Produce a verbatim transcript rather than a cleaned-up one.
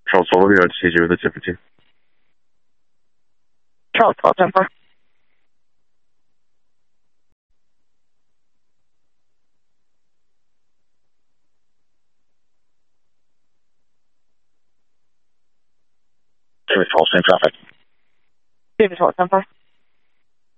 Charles Olivier七九的接附近。 Charles twelve ten four。 David Charles, same traffic. David twelve ten four。